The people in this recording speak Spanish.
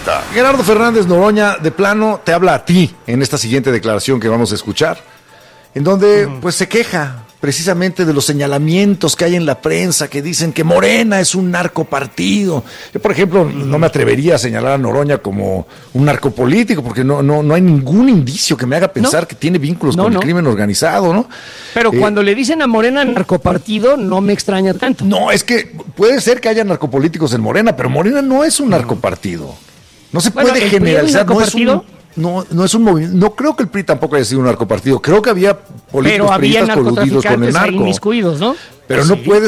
Z. Gerardo Fernández Noroña, de plano, te habla a ti en esta siguiente declaración que vamos a escuchar, en donde pues se queja precisamente de los señalamientos que hay en la prensa que dicen que Morena es un narcopartido. Yo, por ejemplo, no me atrevería a señalar a Noroña como un narcopolítico, porque no hay ningún indicio que me haga pensar que tiene vínculos con el crimen organizado, ¿no? Pero cuando le dicen a Morena narcopartido, no me extraña tanto. No, es que puede ser que haya narcopolíticos en Morena, pero Morena no es un narcopartido. No se puede generalizar, no es un movimiento. No creo que el PRI tampoco haya sido un narcopartido. Creo que había políticos priistas coludidos con el narco. Inmiscuidos, ¿no? Pero no puede